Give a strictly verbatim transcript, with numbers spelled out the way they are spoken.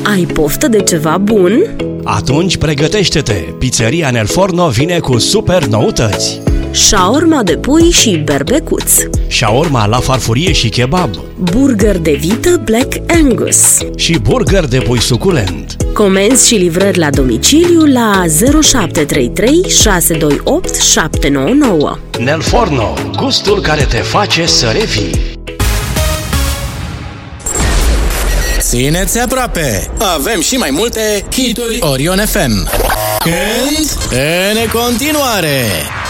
Ai poftă de ceva bun? Atunci pregătește-te! Pizzeria Nel Forno vine cu super noutăți! Shaorma de pui și berbecuț, Shaorma la farfurie și kebab, burger de vită Black Angus și burger de pui suculent. Comenzi și livrări la domiciliu la zero șapte trei trei șase doi opt șapte nouă nouă. Nel Forno, gustul care te face să revii. Țineți aproape! Avem și mai multe hituri Orion F M. Când? În continuare!